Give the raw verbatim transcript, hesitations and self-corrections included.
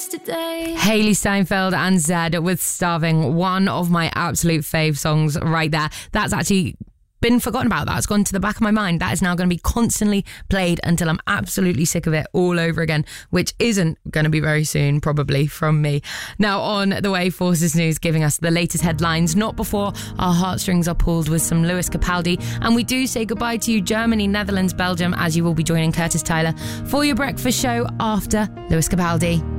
yesterday. Hayley Steinfeld and Zed with Starving, one of my absolute fave songs right there. That's actually been forgotten about. That's gone to the back of my mind. That is now going to be constantly played until I'm absolutely sick of it all over again, which isn't going to be very soon, probably, from me. Now, on the way, Forces News giving us the latest headlines, not before our heartstrings are pulled with some Lewis Capaldi. And we do say goodbye to you, Germany, Netherlands, Belgium, as you will be joining Curtis Tyler for your breakfast show after Lewis Capaldi.